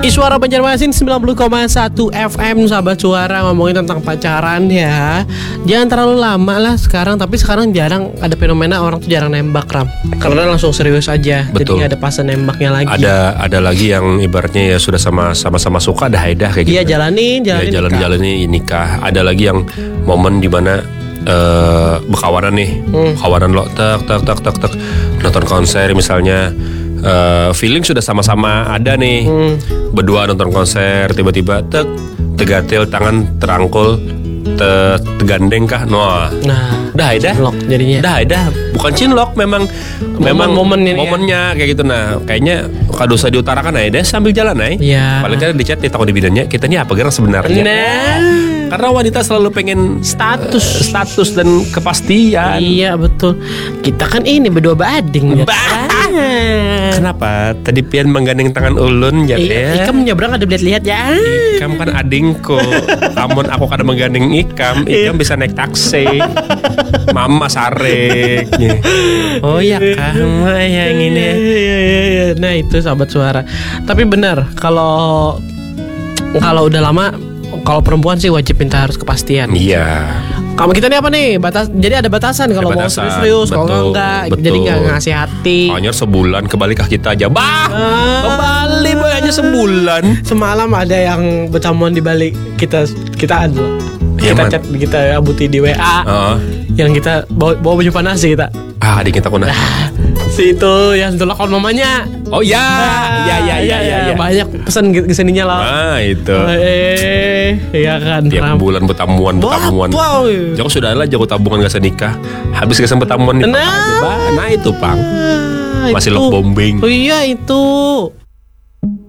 Suara Banjarmasin 90,1 FM, sahabat suara, ngomongin tentang pacaran ya. Jangan terlalu lama lah sekarang, tapi sekarang jarang ada fenomena orang tuh jarang nembak, Ram. Karena langsung serius aja. Betul. Jadi gak ada pasan nembaknya lagi. Ada lagi yang ibaratnya ya sudah sama-sama suka dah kayak gitu. Iya, jalanin nikah. Ada lagi yang momen dimana berkawanan nih, kawanan lo tek nonton konser misalnya. Feeling sudah sama-sama ada nih, berdua nonton konser, tiba-tiba tegatil tangan terangkul, tegandeng kah? Nah, dah cinlok jadinya. Dah bukan cinlok, memang momennya kayak gitu. Nah, kayaknya kalau usah diutarakan aja deh sambil jalan aja. Iya. Paling kan di chat nih takut dibidannya kita ini apa gerak sebenarnya. Nah, karena wanita selalu pengen status dan kepastian. iya betul. Kita kan ini berdua bading ya. Kenapa? Tadi pian menggandeng tangan ulun ya. Ikam nyebrang ada lihat-lihat ya. Ikam kan adingku. Namun aku kada menggandeng Ikam bisa naik taksi. Mama sarek. Oh ya kamu yang ini. Nah itu sahabat suara. Tapi benar kalau udah lama, kalau perempuan sih wajib minta harus kepastian. Iya. Kamu kita nih apa nih? Jadi ada batasan kalau mau serius, kalau enggak. Jadi enggak ngasih hati. Hanya sebulan kebalikah kita aja. Kembali boy hanya sebulan. Semalam ada yang bercamuan di balik kita ada. Kita chat, kita abuti di WA. Yang kita bawa baju panas sih kita. Adik kita kuna. Si itu yang telepon mamanya. Oh ya. Ya. Banyak pesan kesininya lah. Nah itu. Iya kan. Tiap bulan bertamuan. Jangan sudah lah jago tabungan gak nikah. Habis kesan bertamuan nih. Nah itu pang. Masih love bombing. Oh iya itu.